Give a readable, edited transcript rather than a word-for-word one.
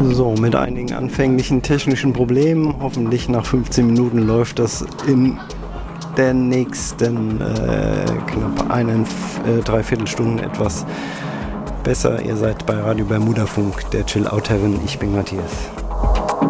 So, mit einigen anfänglichen technischen Problemen. Hoffentlich nach 15 Minuten läuft das in der nächsten knapp dreiviertel Stunden etwas besser. Ihr seid bei Radio Bermuda Funk, der Chill-Out-Herren. Ich bin Matthias.